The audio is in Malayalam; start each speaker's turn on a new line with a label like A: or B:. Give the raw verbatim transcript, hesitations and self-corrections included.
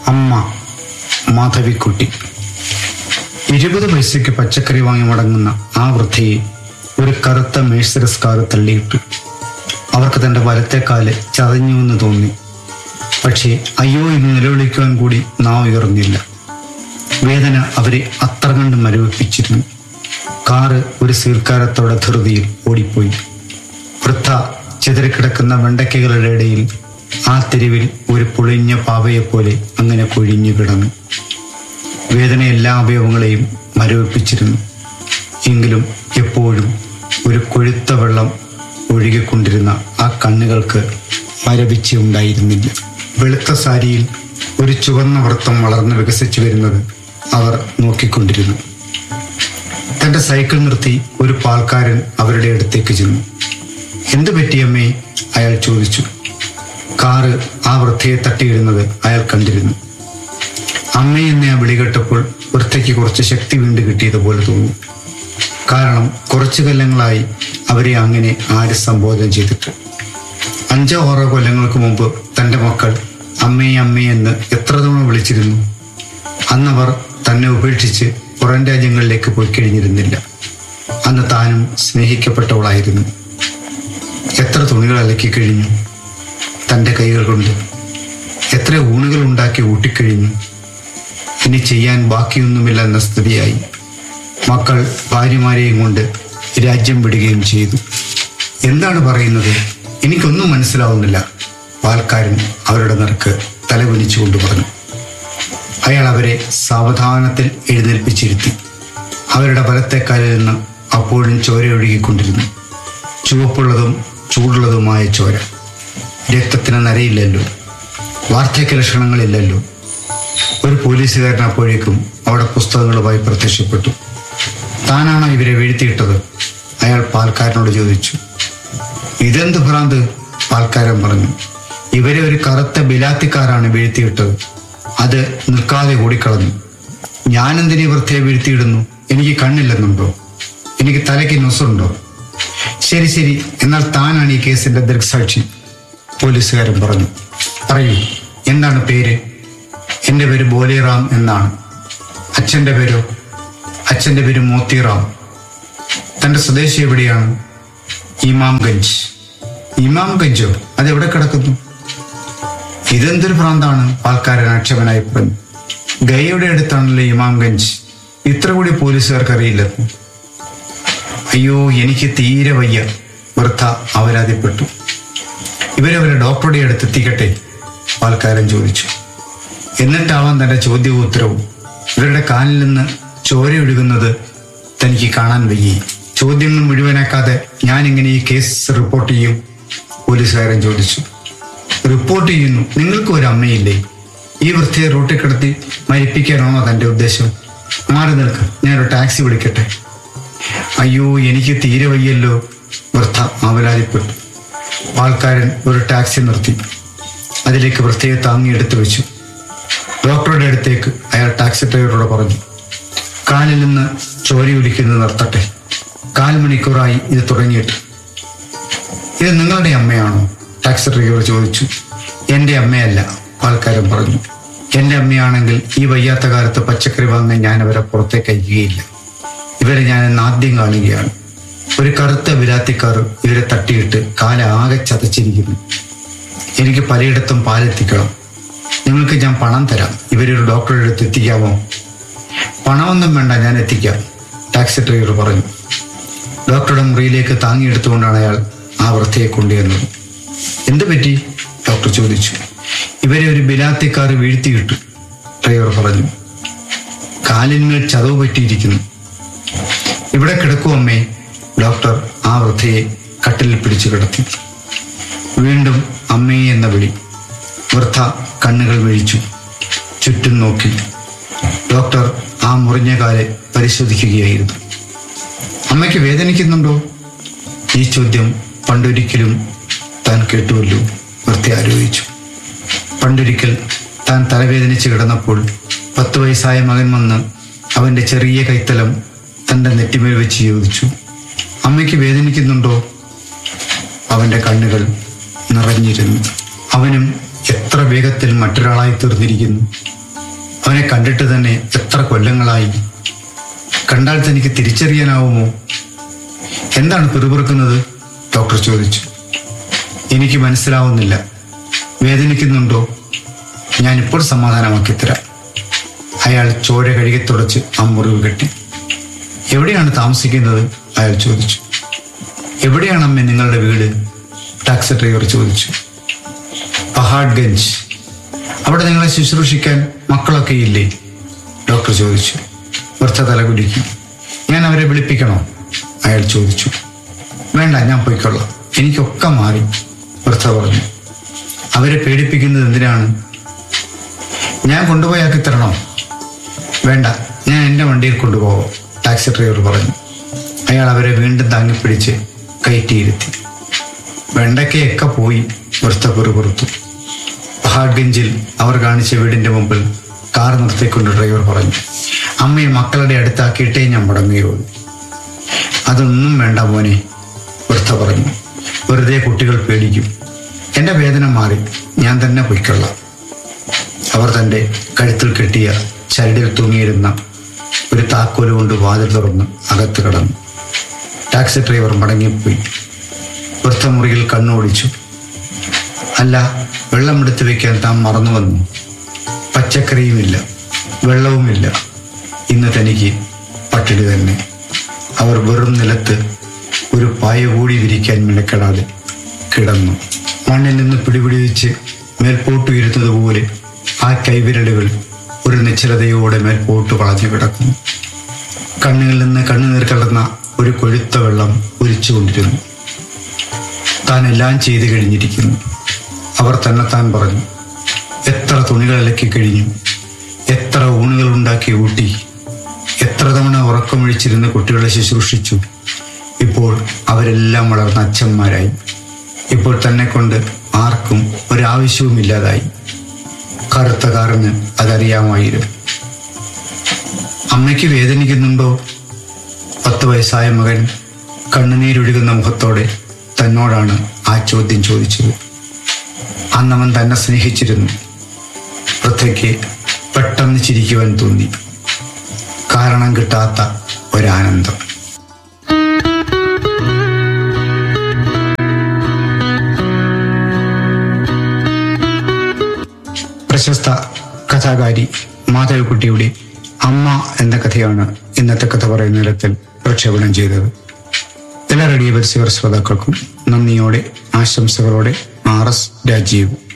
A: അമ്മ മാധവിക്കുട്ടി. ഇരുപത് പൈസയ്ക്ക് പച്ചക്കറി വാങ്ങി മടങ്ങുന്ന ആ വൃദ്ധയെ ഒരു കറുത്ത മേഴ്സറസ് കാറ് തള്ളിയിട്ടു. അവർക്ക് തന്റെ വലത്തേക്കാല് ചതഞ്ഞുവെന്ന് തോന്നി. പക്ഷേ അയ്യോ എന്ന് നിലവിളിക്കുവാൻ കൂടി നാവ് ഉയർന്നില്ല. വേദന അവരെ അത്ര കണ്ട് മരവിപ്പിച്ചിരുന്നു. കാറ് ഒരു സീർക്കാരത്തോടെ ധൃതിയിൽ ഓടിപ്പോയി. വൃദ്ധ ചിതറിക്കിടക്കുന്ന വെണ്ടയ്ക്കകളുടെ ഇടയിൽ ആ തെരുവിൽ ഒരു പൊളിഞ്ഞ പാവയെപ്പോലെ അങ്ങനെ കൊഴിഞ്ഞു കിടന്നു. വേദന എല്ലാ അവയവങ്ങളെയും മരവിപ്പിച്ചിരുന്നു. എങ്കിലും എപ്പോഴും ഒരു കൊഴുത്ത വെള്ളം ഒഴുകിക്കൊണ്ടിരുന്ന ആ കണ്ണുകൾക്ക് മരവിച്ച ഉണ്ടായിരുന്നില്ല. വെളുത്ത സാരിയിൽ ഒരു ചുവന്ന വൃത്തം വളർന്ന് വികസിച്ചു വരുന്നത് അവർ നോക്കിക്കൊണ്ടിരുന്നു. തന്റെ സൈക്കിൾ നിർത്തി ഒരു പാൽക്കാരൻ അവരുടെ അടുത്തേക്ക് ചെന്നു. എന്തു പറ്റിയമ്മേ? അയാൾ ചോദിച്ചു. കാറ് ആ വൃദ്ധയെ തട്ടിയിടുന്നത് അയാൾ കണ്ടിരുന്നു. അമ്മയെന്ന് ആ വിളി കേട്ടപ്പോൾ വൃദ്ധയ്ക്ക് കുറച്ച് ശക്തി വീണ്ടും കിട്ടിയതുപോലെ തോന്നി. കാരണം കുറച്ചു കൊല്ലങ്ങളായി അവരെ അങ്ങനെ ആര് സംബോധന ചെയ്തിട്ട്. അഞ്ചോ ആറോ കൊല്ലങ്ങൾക്ക് മുമ്പ് തൻ്റെ മക്കൾ അമ്മേ അമ്മേ എന്ന് എത്ര തവണ വിളിച്ചിരുന്നു. അന്നവർ തന്നെ ഉപേക്ഷിച്ച് പുറം രാജ്യങ്ങളിലേക്ക് പോയി കഴിഞ്ഞിരുന്നില്ല. അന്ന് താനും സ്നേഹിക്കപ്പെട്ടവളായിരുന്നു. എത്ര തുണികൾ അലക്കി കഴിഞ്ഞു തൻ്റെ കൈകൾ കൊണ്ട്. എത്ര ഊണുകൾ ഉണ്ടാക്കി ഊട്ടിക്കഴിഞ്ഞു. ഇനി ചെയ്യാൻ ബാക്കിയൊന്നുമില്ല എന്ന സ്ഥിതിയായി. മക്കൾ ഭാര്യമാരെയും കൊണ്ട് രാജ്യം വിടുകയും ചെയ്തു. എന്താണ് പറയുന്നത്? എനിക്കൊന്നും മനസ്സിലാവുന്നില്ല, പാൽക്കാരൻ അവരുടെ നേർക്ക് തലകുനിച്ചുകൊണ്ട് പറഞ്ഞു. അയാൾ അവരെ സാവധാനത്തിൽ എഴുന്നേൽപ്പിച്ചിരുത്തി. അവരുടെ വലത്തേക്കാലിൽ നിന്ന് അപ്പോഴും ചോര ഒഴുകിക്കൊണ്ടിരുന്നു. ചുവപ്പുള്ളതും ചൂടുള്ളതുമായ ചോര. രക്തത്തിന് നരയില്ലല്ലോ, വാർദ്ധക്യ ലക്ഷണങ്ങളില്ലല്ലോ. ഒരു പോലീസുകാരൻ അപ്പോഴേക്കും അവിടെ പുസ്തകങ്ങളുമായി പ്രത്യക്ഷപ്പെട്ടു. താനാണോ ഇവരെ വീഴ്ത്തിയിട്ടത്? അയാൾ പാൽക്കാരനോട് ചോദിച്ചു. ഇതെന്ത് ഭ്രാന്ത്? പാൽക്കാരൻ പറഞ്ഞു. ഇവരെ ഒരു കറുത്ത ബിലാത്തിക്കാരാണ് വീഴ്ത്തിയിട്ടത്. അത് നിൽക്കാതെ ഓടിക്കളഞ്ഞു. ഞാനെന്തിനീ വൃത്തിയെ വീഴ്ത്തിയിടുന്നു? എനിക്ക് കണ്ണില്ലെന്നുണ്ടോ? എനിക്ക് തലയ്ക്ക് നൊസുണ്ടോ? ശരി ശരി, എന്നാൽ താനാണ് ഈ കേസിന്റെ ദൃക്സാക്ഷി, പോലീസുകാരൻ പറഞ്ഞു. പറയൂ, എന്താണ് പേര്? എൻ്റെ പേര് ബോലിറാം എന്നാണ്. അച്ഛൻ്റെ പേരോ? അച്ഛൻ്റെ പേര് മോത്തിറാം. തൻ്റെ സ്വദേശി എവിടെയാണ്? ഇമാംഗഞ്ച്. ഇമാംഗഞ്ചോ? അതെവിടെ കിടക്കുന്നു? ഇതെന്തൊരു ഭ്രാന്താണ്? പാൽക്കാരൻ ആക്ഷേപനായി പറഞ്ഞു. ഗയയുടെ അടുത്താണല്ലോ ഇമാംഗഞ്ച്. ഇത്ര കൂടി പോലീസുകാർക്ക് അറിയില്ലെന്നു. അയ്യോ, എനിക്ക് തീരെ വയ്യ, വൃദ്ധ അവരാതിപ്പെട്ടു. ഇവരവരെ ഡോക്ടറുടെ അടുത്ത് എത്തിക്കട്ടെ? പാൽക്കാരൻ ചോദിച്ചു. എന്നിട്ടാവാൻ തന്റെ ചോദ്യവും ഉത്തരവും. ഇവരുടെ കാലിൽ നിന്ന് ചോരയൊഴുകുന്നത് തനിക്ക് കാണാൻ വയ്യേ. ചോദ്യങ്ങൾ മുഴുവനാക്കാതെ ഞാൻ എങ്ങനെ ഈ കേസ് റിപ്പോർട്ട് ചെയ്യും? പോലീസുകാരൻ ചോദിച്ചു. റിപ്പോർട്ട് ചെയ്യുന്നു? നിങ്ങൾക്ക് ഒരു അമ്മയില്ലേ? ഈ വൃത്തിയെ റോട്ടിൽ കിടത്തി മരിപ്പിക്കാനാണോ തന്റെ ഉദ്ദേശം? മാറി നിൽക്ക്, ഞാനൊരു ടാക്സി വിളിക്കട്ടെ? അയ്യോ, എനിക്ക് തീരെ വയ്യല്ലോ, വൃദ്ധ അവലാതിപ്പെട്ടു. പാൽക്കാരൻ ഒരു ടാക്സി നിർത്തി. അതിലേക്ക് വൃദ്ധയെ താങ്ങി എടുത്തു വെച്ചു. ഡോക്ടറുടെ അടുത്തേക്ക് അയാൾ ടാക്സി ഡ്രൈവറോട് പറഞ്ഞു. കാലിൽ നിന്ന് ചോരയൊലിക്കുന്നത് നിർത്തട്ടെ. കാൽ മണിക്കൂറായി ഇത് തുടങ്ങിയിട്ട്. ഇത് നിങ്ങളുടെ അമ്മയാണോ? ടാക്സി ഡ്രൈവർ ചോദിച്ചു. എൻ്റെ അമ്മയല്ല, പാൽക്കാരൻ പറഞ്ഞു. എൻ്റെ അമ്മയാണെങ്കിൽ ഈ വയ്യാത്ത കാലത്ത് പച്ചക്കറി വാങ്ങാൻ ഞാൻ അവരെ പുറത്തേക്ക് അയക്കുകയില്ല. ഇവരെ ഞാൻ ഇന്ന് ആദ്യം കാണുകയാണ്. ഒരു കറുത്ത വിലാത്തിക്കാർ ഇവരെ തട്ടിയിട്ട് കാലാകെ ചതച്ചിരിക്കുന്നു. എനിക്ക് പലയിടത്തും പാലെത്തിക്കണം. നിങ്ങൾക്ക് ഞാൻ പണം തരാം. ഇവരൊരു ഡോക്ടറുടെ അടുത്ത് എത്തിക്കാമോ? പണമൊന്നും വേണ്ട, ഞാൻ എത്തിക്കാം, ടാക്സി ഡ്രൈവർ പറഞ്ഞു. ഡോക്ടറുടെ മുറിയിലേക്ക് താങ്ങിയെടുത്തുകൊണ്ടാണ് അയാൾ ആ വൃദ്ധയെ കൊണ്ടുവന്നത്. എന്തു പറ്റി? ഡോക്ടർ ചോദിച്ചു. ഇവരെ ഒരു ബിലാത്തിക്കാർ വീഴ്ത്തിയിട്ടു, ഡ്രൈവർ പറഞ്ഞു. കാലിന്മേൽ ചതവ് പറ്റിയിരിക്കുന്നു. ഇവിടെ കിടക്കൂ അമ്മേ. ഡോക്ടർ ആ വൃദ്ധയെ കട്ടിലിൽ പിടിച്ചു കിടത്തി. വീണ്ടും അമ്മേ എന്ന വിളി. വൃദ്ധ കണ്ണുകൾ വീഴിച്ചു, ചുറ്റും നോക്കി. ഡോക്ടർ ആ മുറിഞ്ഞ കാലെ പരിശോധിക്കുകയായിരുന്നു. അമ്മയ്ക്ക് വേദനിക്കുന്നുണ്ടോ? ഈ ചോദ്യം പണ്ടൊരിക്കലും താൻ കേട്ടുവല്ലോ, വൃദ്ധ ആലോചിച്ചു. പണ്ടൊരിക്കൽ താൻ തലവേദനിച്ച് കിടന്നപ്പോൾ പത്ത് വയസ്സായ മകൻ വന്ന് അവന്റെ ചെറിയ കൈത്തലം തന്റെ നെറ്റിമേൽ വെച്ച് ചോദിച്ചു, അമ്മയ്ക്ക് വേദനിക്കുന്നുണ്ടോ? അവന്റെ കണ്ണുകൾ നിറഞ്ഞിരുന്നു. അവനും എത്ര വേഗത്തിൽ മറ്റൊരാളായി തീർന്നിരിക്കുന്നു. അവനെ കണ്ടിട്ട് തന്നെ എത്ര കൊല്ലങ്ങളായി. കണ്ടാൽ തനിക്ക് തിരിച്ചറിയാനാവുമോ? എന്താണ് പിറുപിറുക്കുന്നത്? ഡോക്ടർ ചോദിച്ചു. എനിക്ക് മനസ്സിലാവുന്നില്ല. വേദനിക്കുന്നുണ്ടോ? ഞാനിപ്പോൾ സമാധാനമാക്കിത്തരാം. അയാൾ ചോര കഴുകി തുടച്ച് ആ മുറിവ് കെട്ടി. എവിടെയാണ് താമസിക്കുന്നത്? അയാൾ ചോദിച്ചു. എവിടെയാണ് അമ്മേ നിങ്ങളുടെ വീട്? ടാക്സി ഡ്രൈവർ ചോദിച്ചു. പഹാഡ്ഗഞ്ച്. അവിടെ നിങ്ങളെ ശുശ്രൂഷിക്കാൻ മക്കളൊക്കെ ഇല്ലേ? ഡോക്ടർ ചോദിച്ചു. വൃദ്ധ തലകുലുക്കി. ഞാൻ അവരെ വിളിപ്പിക്കണോ? അയാൾ ചോദിച്ചു. വേണ്ട, ഞാൻ പോയിക്കൊള്ളാം, എനിക്കൊക്കെ മാറി, വൃദ്ധ പറഞ്ഞു. അവരെ പേടിപ്പിക്കുന്നത് എന്തിനാണ്? ഞാൻ കൊണ്ടുപോയാക്കി തരണോ? വേണ്ട, ഞാൻ എൻ്റെ വണ്ടിയിൽ കൊണ്ടുപോകാം, ടാക്സി ഡ്രൈവർ പറഞ്ഞു. അയാൾ അവരെ വീണ്ടും താങ്ങിപ്പിടിച്ച് കയറ്റിയിരുത്തി. വെണ്ടയ്ക്കയൊക്കെ പോയി, വൃദ്ധ പിറുപിറുത്തു. പഹാഡ്ഗഞ്ചിൽ അവർ കാണിച്ച വീടിന്റെ മുമ്പിൽ കാർ നിർത്തിക്കൊണ്ട് ഡ്രൈവർ പറഞ്ഞു. അമ്മയെ മക്കളുടെ അടുത്താക്കിയിട്ടേ ഞാൻ മടങ്ങുകയുള്ളൂ. അതൊന്നും വേണ്ട മോനെ, വൃദ്ധ പറഞ്ഞു. വെറുതെ കുട്ടികൾ പേടിക്കും. എന്റെ വേദന മാറി, ഞാൻ തന്നെ പൊയ്ക്കൊള്ളാം. അവർ തന്റെ കഴുത്തിൽ കെട്ടിയ ചരടിൽ തൂങ്ങിയിരുന്ന ഒരു താക്കോല് കൊണ്ട് വാതിൽ തുറന്ന് അകത്ത് കടന്നു. ടാക്സി ഡ്രൈവർ മടങ്ങിപ്പോയി. വൃദ്ധമുറിയിൽ കണ്ണോടിച്ചു. അല്ല, വെള്ളമെടുത്ത് വെക്കാൻ താൻ മറന്നു വന്നു. പച്ചക്കറിയുമില്ല, വെള്ളവുമില്ല. ഇന്ന് തനിക്ക് പട്ടിണി തന്നെ. അവർ വെറും നിലത്ത് ഒരു പായ കൂടി വിരിക്കാൻ മെനക്കെടാതെ കിടന്നു. മണ്ണിൽ നിന്ന് പിടിപിടി വെച്ച് മേൽപോട്ട് ഉയരുന്നത് പോലെ ആ കൈവിരലുകൾ ഒരു നിശ്ചലതയോടെ മേൽപോട്ട് വളഞ്ഞു കിടക്കുന്നു. കണ്ണുകളിൽ നിന്ന് കണ്ണുനീർ കലർന്ന ഒരു കൊഴുത്ത വെള്ളം ഒലിച്ചുകൊണ്ടിരുന്നു. താൻ എല്ലാം ചെയ്തു കഴിഞ്ഞിരിക്കുന്നു, അവർ തന്നെത്താൻ പറഞ്ഞു. എത്ര തുണികൾ അലക്കി കഴിഞ്ഞു, എത്ര ഊണുകൾ ഉണ്ടാക്കി ഊട്ടി, എത്ര തവണ ഉറക്കമൊഴിച്ചിരുന്ന് കുട്ടികളെ ശുശ്രൂഷിച്ചു. ഇപ്പോൾ അവരെല്ലാം വളർന്ന അച്ഛന്മാരായി. ഇപ്പോൾ തന്നെ കൊണ്ട് ആർക്കും ഒരാവശ്യവുമില്ലാതായി. കറുത്ത കാറിന് അതറിയാമായിരുന്നു. അമ്മയ്ക്ക് വേദനിക്കുന്നുണ്ടോ? പത്ത് വയസ്സായ മകൻ കണ്ണുനീരൊഴുകുന്ന മുഖത്തോടെ തന്നോടാണ് ആ ചോദ്യം ചോദിച്ചത്. അന്നവൻ തന്നെ സ്നേഹിച്ചിരുന്നു. വൃദ്ധയ്ക്ക് പെട്ടെന്ന് ചിരിക്കുവാൻ തോന്നി. കാരണം കിട്ടാത്ത ഒരാനന്ദം. പ്രശസ്ത കഥാകാരി മാധവിക്കുട്ടിയുടെ അമ്മ എന്ന കഥയാണ് ഇന്നത്തെ കഥ പറയുന്ന ഇടത്തിൽ പ്രക്ഷേപണം ചെയ്തത്. എല്ലാ റേഡിയോ പരിസര ശ്രോതാക്കൾക്കും നന്ദിയോടെ ആശംസകളോടെ ആർ എസ് രാജീവ്.